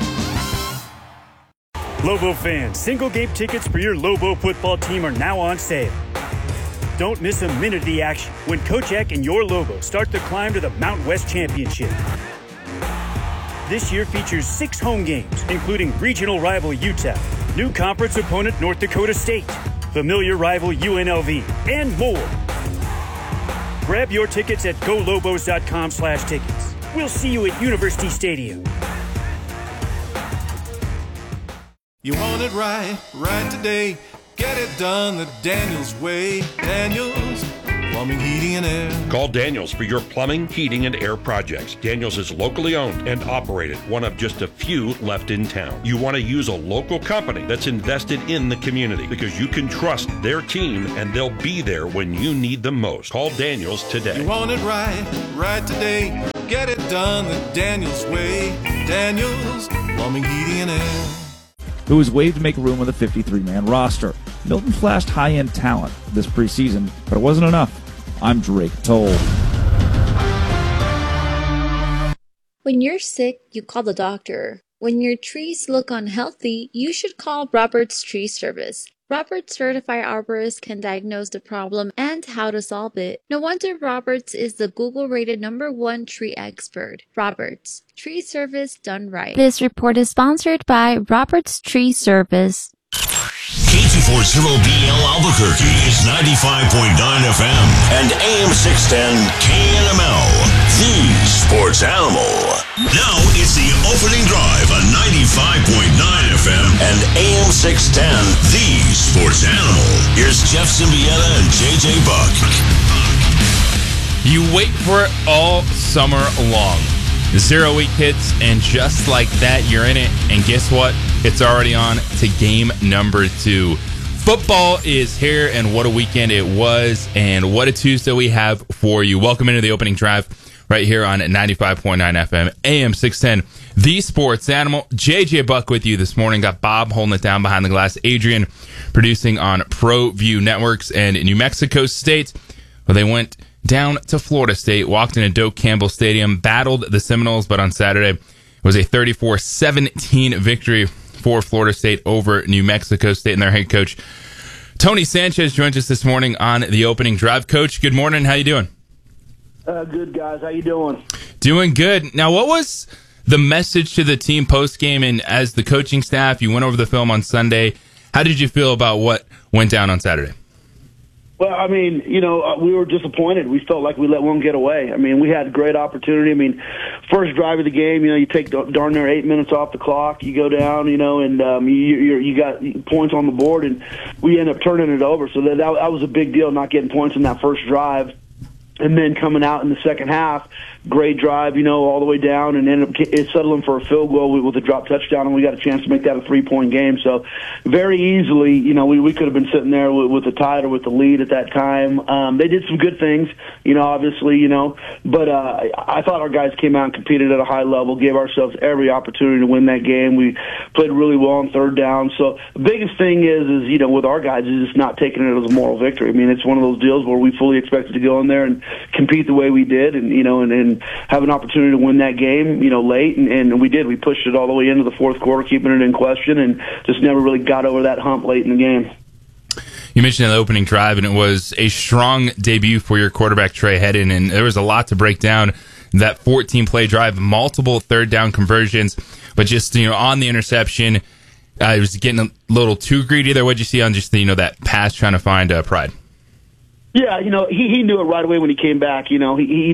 Lobo fans, single game tickets for your Lobo football team are now on sale. Don't miss a minute of the action when Coach Eck and your Lobo start the climb to the Mountain West Championship. This year features 6 home games, including regional rival Utah, new conference opponent North Dakota State, familiar rival UNLV, and more. Grab your tickets at golobos.com/tickets. We'll see you at University Stadium. You want it right today. Get it done the Daniels way. Daniels Plumbing, Heating, and Air. Call Daniels for your plumbing, heating, and air projects. Daniels is locally owned and operated, one of just a few left in town. You want to use a local company that's invested in the community because you can trust their team and they'll be there when you need them most. Call Daniels today. You want it right today. Get it done the Daniels way. Daniels Plumbing, Heating, and Air. Who was waived to make room with a 53-man roster. Milton flashed high-end talent this preseason, but it wasn't enough. I'm Drake Toll. When you're sick, you call the doctor. When your trees look unhealthy, you should call Roberts Tree Service. Roberts Certified Arborists can diagnose the problem and how to solve it. No wonder Roberts is the Google-rated #1 tree expert. Roberts, tree service done right. This report is sponsored by Roberts Tree Service. K240BL Albuquerque is 95.9 FM and AM 610 KNML, the sports animal. Now it's the opening drive on 95.9 FM and AM 610, the sports animal. Here's Jeff Symbieta and JJ Buck. You wait for it all summer long. The 0 week hits, and just like that, you're in it. And guess what? It's already on to game number 2. Football is here, and what a weekend it was, and what a Tuesday we have for you. Welcome into the opening drive right here on 95.9 FM, AM 610, the sports animal. JJ Buck with you this morning. Got Bob holding it down behind the glass. Adrian producing on ProView Networks, and New Mexico State, well, they went down to Florida State, walked into Doak Campbell Stadium, battled the Seminoles, but on Saturday it was a 34-17 victory for Florida State over New Mexico State, and their head coach Tony Sanchez joins us this morning on the opening drive. Coach, good morning. How you doing? Good, guys. How you doing? Doing good. Now, what was the message to the team post-game, and as the coaching staff, you went over the film on Sunday. How did you feel about what went down on Saturday? Well, I mean, we were disappointed. We felt like we let one get away. I mean, we had great opportunity. I mean, first drive of the game, you take darn near 8 minutes off the clock. You go down, and you got points on the board, and we end up turning it over. So that was a big deal, not getting points in that first drive. And then coming out in the second half, great drive, all the way down, and ended up settling for a field goal with a drop touchdown, and we got a chance to make that a 3-point game. So very easily, we could have been sitting there with the tie or with the lead at that time. They did some good things, obviously, but I thought our guys came out and competed at a high level, gave ourselves every opportunity to win that game. We played really well on third down. So the biggest thing is with our guys is just not taking it as a moral victory. I mean, it's one of those deals where we fully expected to go in there and compete the way we did, and and have an opportunity to win that game, late, and we did. We pushed it all the way into the fourth quarter, keeping it in question, and just never really got over that hump late in the game. You mentioned the opening drive, and it was a strong debut for your quarterback, Trey Hedden, and there was a lot to break down. That 14-play drive, multiple third-down conversions, but just on the interception, it was getting a little too greedy there. What did you see on just that pass trying to find Pride? Yeah, he knew it right away when he came back. He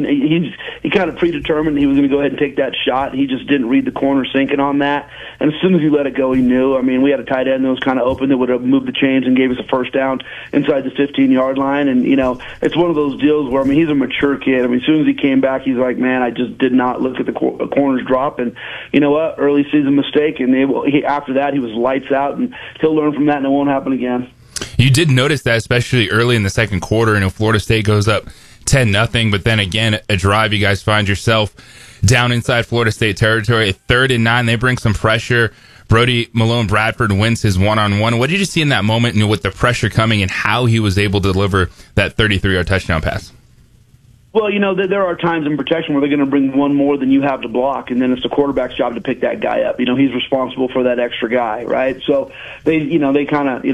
kind of predetermined he was going to go ahead and take that shot. He just didn't read the corner sinking on that. And as soon as he let it go, he knew. I mean, we had a tight end that was kind of open that would have moved the chains and gave us a first down inside the 15-yard line. And, it's one of those deals where, he's a mature kid. As soon as he came back, he's like, man, I just did not look at the corners drop. And you know what? Early season mistake. And after that, he was lights out, and he'll learn from that, and it won't happen again. You did notice that, especially early in the second quarter, and Florida State goes up 10-0, but then again, a drive, you guys find yourself down inside Florida State territory. 3rd and 9, they bring some pressure. Brody Malone Bradford wins his one-on-one. What did you see in that moment, with the pressure coming, and how he was able to deliver that 33-yard touchdown pass? Well, there are times in protection where they're going to bring one more than you have to block, and then it's the quarterback's job to pick that guy up. He's responsible for that extra guy, right? So they kind of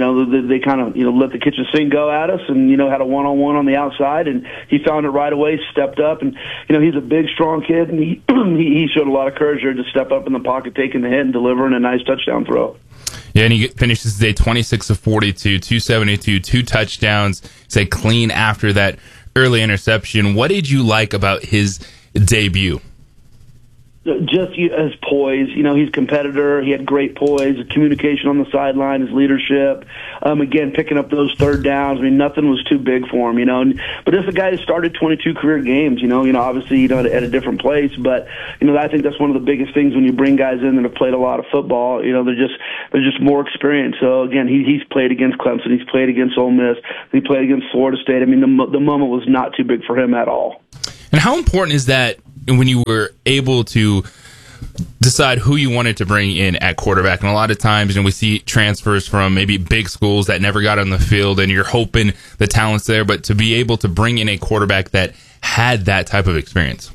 let the kitchen sink go at us, and had a one-on-one on the outside, and he found it right away, stepped up, and he's a big, strong kid, and he showed a lot of courage there to step up in the pocket, taking the hit, and delivering a nice touchdown throw. Yeah, and he finishes the day 26 of 42, 272, 2 touchdowns. Say clean after that early interception. What did you like about his debut? just his poise. He's a competitor. He had great poise, communication on the sideline, his leadership. Again, picking up those third downs. I mean, nothing was too big for him, But this is a guy who started 22 career games, obviously, at a different place. But, I think that's one of the biggest things when you bring guys in that have played a lot of football. They're just more experienced. So, again, he's played against Clemson. He's played against Ole Miss. He played against Florida State. I mean, the moment was not too big for him at all. And how important is that when you were able to decide who you wanted to bring in at quarterback? And a lot of times, we see transfers from maybe big schools that never got on the field, and you're hoping the talent's there, but to be able to bring in a quarterback that had that type of experience.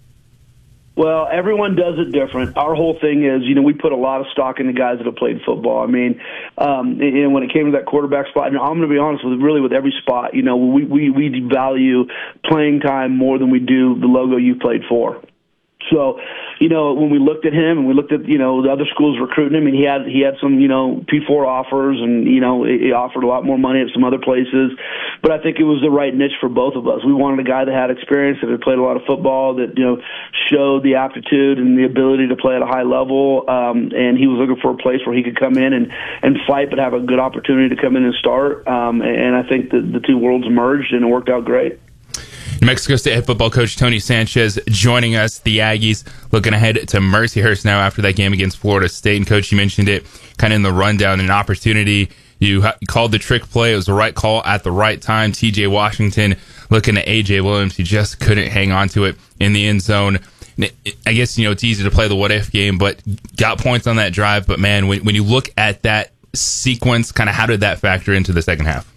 Well, everyone does it different. Our whole thing is, we put a lot of stock in the guys that have played football. I mean, and when it came to that quarterback spot, and I'm going to be honest with every spot, we value playing time more than we do the logo you played for. So, when we looked at him and we looked at, the other schools recruiting him, and he had some, P4 offers, and, he offered a lot more money at some other places. But I think it was the right niche for both of us. We wanted a guy that had experience, that had played a lot of football, that, showed the aptitude and the ability to play at a high level. And he was looking for a place where he could come in and fight, but have a good opportunity to come in and start. And I think that the two worlds merged, and it worked out great. New Mexico State head football coach Tony Sanchez joining us. The Aggies looking ahead to Mercyhurst now after that game against Florida State. And, Coach, you mentioned it kind of in the rundown, an opportunity. You called the trick play. It was the right call at the right time. T.J. Washington looking at A.J. Williams. He just couldn't hang on to it in the end zone. I guess, it's easy to play the what-if game, but got points on that drive. But, man, when you look at that sequence, kind of how did that factor into the second half?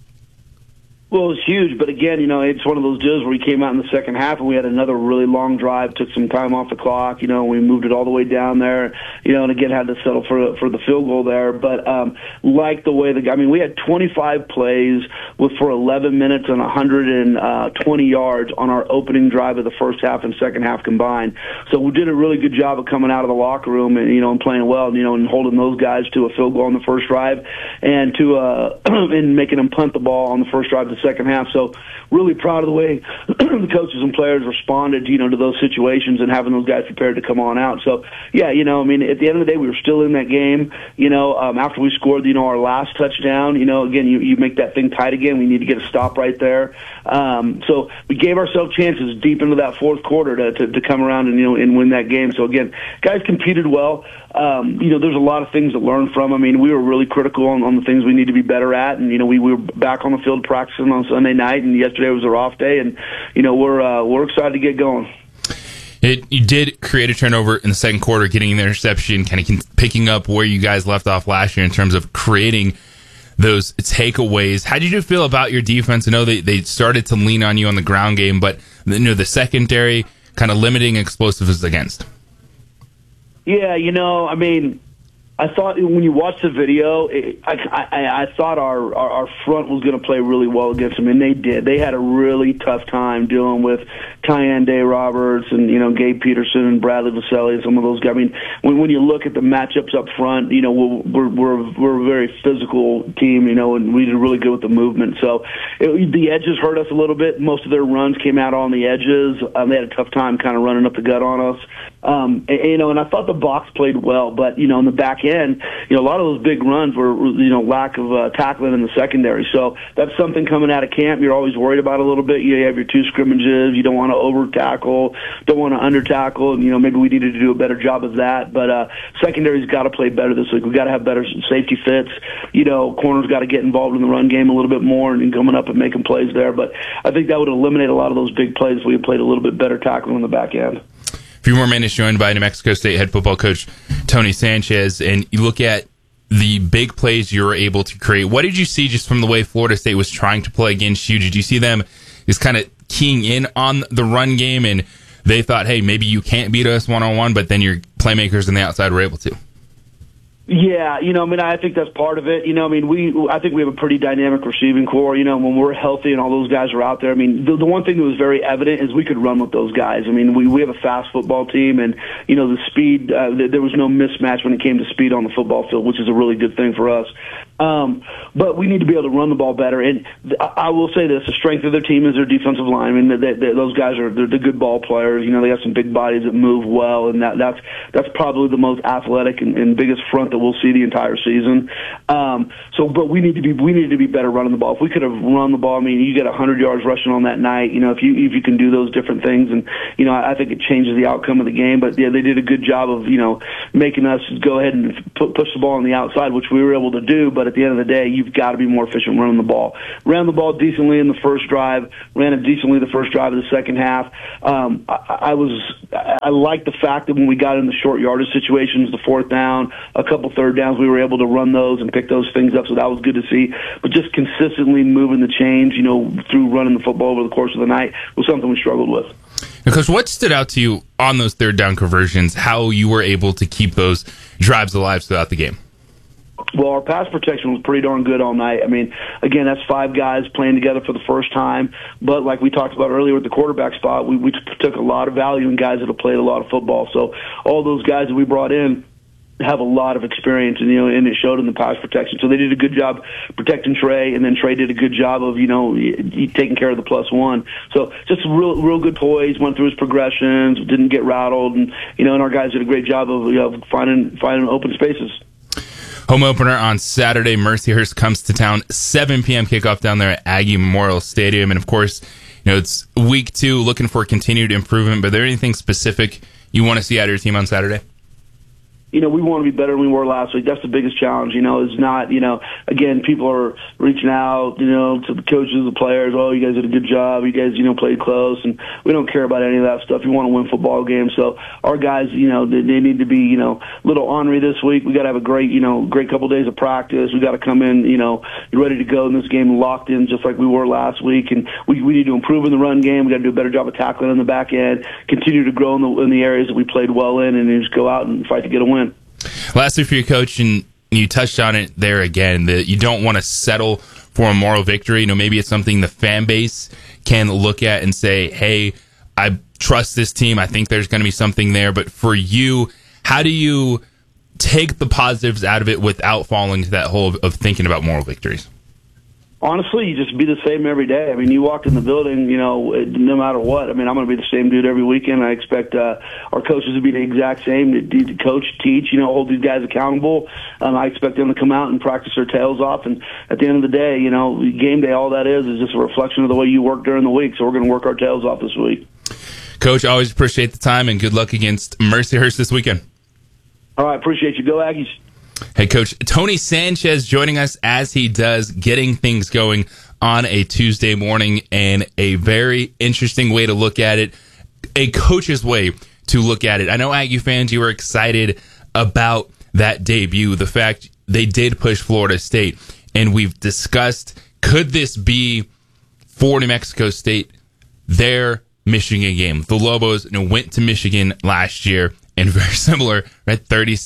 Well, it was huge, but again, it's one of those deals where we came out in the second half and we had another really long drive, took some time off the clock, we moved it all the way down there, and again had to settle for the field goal there. But like the way we had 25 plays for 11 minutes and 120 yards on our opening drive of the first half and second half combined. So we did a really good job of coming out of the locker room and and playing well, and holding those guys to a field goal on the first drive and to and making them punt the ball on the first drive of the second half. So really proud of the way the coaches and players responded, to those situations and having those guys prepared to come on out. So, yeah, at the end of the day, we were still in that game. After we scored, our last touchdown, again, you make that thing tight again. We need to get a stop right there. So we gave ourselves chances deep into that fourth quarter to come around and win that game. So, again, guys competed well. There's a lot of things to learn from. We were really critical on the things we need to be better at, and we were back on the field practicing on Sunday night, and yesterday was our off day, and we're excited to get going. You did create a turnover in the second quarter, getting an interception, kind of picking up where you guys left off last year in terms of creating those takeaways. How did you feel about your defense? I know they started to lean on you on the ground game, but the secondary kind of limiting explosiveness against. Yeah, I thought when you watch the video, I thought our front was going to play really well against them, and they did. They had a really tough time dealing with Tyann Day Roberts and Gabe Peterson and Bradley Vaselli and some of those guys. When you look at the matchups up front, we're a very physical team, and we did really good with the movement. So the edges hurt us a little bit. Most of their runs came out on the edges. They had a tough time kind of running up the gut on us. And I thought the box played well, but in the back end, a lot of those big runs were lack of tackling in the secondary. So that's something coming out of camp you're always worried about a little bit. You have your two scrimmages. You don't want to over tackle, don't want to under tackle. And, maybe we needed to do a better job of that. But secondary's got to play better this week. We've got to have better safety fits. Corners got to get involved in the run game a little bit more and coming up and making plays there. But I think that would eliminate a lot of those big plays if we had played a little bit better tackling on the back end. A few more minutes joined by New Mexico State head football coach Tony Sanchez, and you look at the big plays you were able to create. What did you see just from the way Florida State was trying to play against you? Did you see them just kind of keying in on the run game, and they thought, hey, maybe you can't beat us one-on-one, but then your playmakers on the outside were able to? Yeah, I think that's part of it. I think we have a pretty dynamic receiving core. When we're healthy and all those guys are out there. The one thing that was very evident is we could run with those guys. We have a fast football team, and the speed. There was no mismatch when it came to speed on the football field, which is a really good thing for us. But we need to be able to run the ball better. And I will say this, the strength of their team is their defensive line. I mean, those guys they're good ball players. You know, they got some big bodies that move well, and that's probably the most athletic and biggest front that we'll see the entire season. But we need to be better running the ball. If we could have run the ball, I mean, you get 100 yards rushing on that night. You know, if you can do those different things, and you know, I think it changes the outcome of the game. But yeah, they did a good job of, you know, making us go ahead and push the ball on the outside, which we were able to do. But at the end of the day, you've got to be more efficient running the ball. Ran the ball decently in the first drive, ran it decently the first drive of the second half. I like the fact that when we got in the short yardage situations, the fourth down, a couple third downs, we were able to run those and pick those things up, so that was good to see. But just consistently moving the chains, you know, through running the football over the course of the night was something we struggled with. Now, Coach, what stood out to you on those third down conversions, how you were able to keep those drives alive throughout the game? Well, our pass protection was pretty darn good all night. I mean, again, that's 5 guys playing together for the first time. But like we talked about earlier with the quarterback spot, we took a lot of value in guys that have played a lot of football. So all those guys that we brought in have a lot of experience, and, you know, and it showed in the pass protection. So they did a good job protecting Trey, and then Trey did a good job of, you know, taking care of the +1. So just real good poise, went through his progressions, didn't get rattled, and, you know, and our guys did a great job of, you know, finding open spaces. Home opener on Saturday. Mercyhurst comes to town. 7 p.m. kickoff down there at Aggie Memorial Stadium. And, of course, you know, it's week 2, looking for continued improvement. But is there anything specific you want to see out of your team on Saturday? You know, we want to be better than we were last week. That's the biggest challenge, you know, is not, you know, again, people are reaching out, you know, to the coaches, the players, oh, you guys did a good job, you guys, you know, played close, and we don't care about any of that stuff. We want to win football games. So our guys, you know, they need to be, you know, a little ornery this week. We got to have a great couple of days of practice. We got to come in, you know, ready to go in this game, locked in just like we were last week. And we need to improve in the run game. We got to do a better job of tackling in the back end, continue to grow in the areas that we played well in, and just go out and fight to get a win. Lastly for you, Coach, and you touched on it there again, that you don't want to settle for a moral victory. You know, maybe it's something the fan base can look at and say, hey, I trust this team. I think there's going to be something there. But for you, how do you take the positives out of it without falling to that hole of thinking about moral victories? Honestly, you just be the same every day. I mean, you walked in the building, you know, no matter what. I mean, I'm going to be the same dude every weekend. I expect our coaches to be the exact same, to coach, teach, you know, hold these guys accountable. I expect them to come out and practice their tails off. And at the end of the day, you know, game day, all that is just a reflection of the way you work during the week. So we're going to work our tails off this week. Coach, always appreciate the time, and good luck against Mercyhurst this weekend. All right, appreciate you. Go Aggies. Hey, Coach, Tony Sanchez joining us as he does, getting things going on a Tuesday morning, and a very interesting way to look at it, a coach's way to look at it. I know Aggie fans, you were excited about that debut, the fact they did push Florida State, and we've discussed, could this be for New Mexico State their Michigan game? The Lobos, you know, went to Michigan last year, and very similar, right?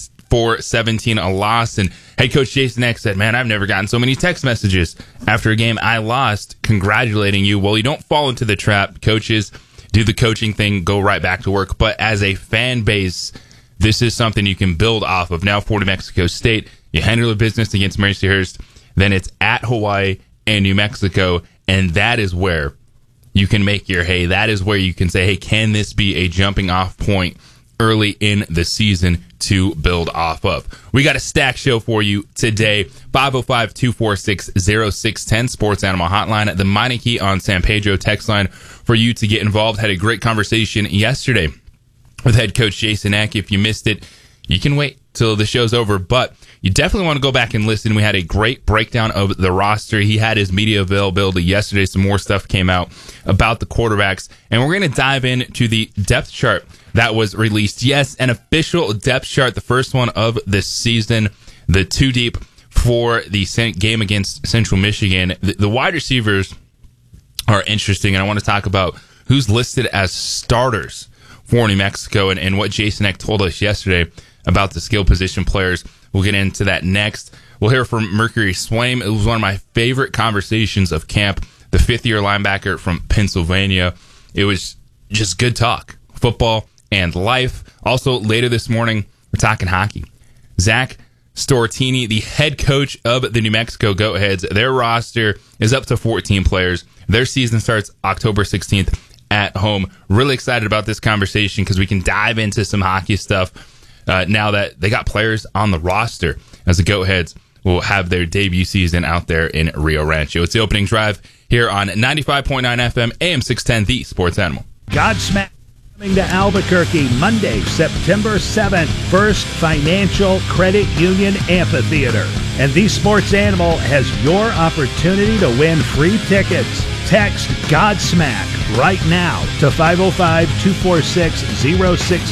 34-17, a loss. And head coach Jason Eck said, man, I've never gotten so many text messages after a game I lost congratulating you. Well, you don't fall into the trap. Coaches do the coaching thing, go right back to work. But as a fan base, this is something you can build off of. Now for New Mexico State, you handle the business against Mercyhurst, then it's at Hawaii and New Mexico, and that is where you can make your hay. That is where you can say, hey, can this be a jumping off point early in the season to build off of? We got a stack show for you today. 505-246-0610 Sports Animal Hotline. The Meineke on San Pedro text line for you to get involved. Had a great conversation yesterday with head coach Jason Eck. If you missed it, you can wait till the show's over, but you definitely want to go back and listen. We had a great breakdown of the roster. He had his media availability yesterday. Some more stuff came out about the quarterbacks, and we're going to dive into the depth chart that was released. Yes, an official depth chart, the first one of this season, the 2 deep for the game against Central Michigan. The wide receivers are interesting, and I want to talk about who's listed as starters for New Mexico and what Jason Eck told us yesterday about the skill position players. We'll get into that next. We'll hear from Mercury Swaim. It was one of my favorite conversations of camp, the 5th-year linebacker from Pennsylvania. It was just good talk, football and life. Also, later this morning, we're talking hockey. Zach Stortini, the head coach of the New Mexico Goatheads. Their roster is up to 14 players. Their season starts October 16th at home. Really excited about this conversation because we can dive into some hockey stuff now that they got players on the roster, as the Goatheads will have their debut season out there in Rio Rancho. It's the opening drive here on 95.9 FM, AM 610, The Sports Animal. Godsmack coming to Albuquerque Monday, September 7th. First Financial Credit Union Amphitheater. And The Sports Animal has your opportunity to win free tickets. Text Godsmack right now to 505-246-06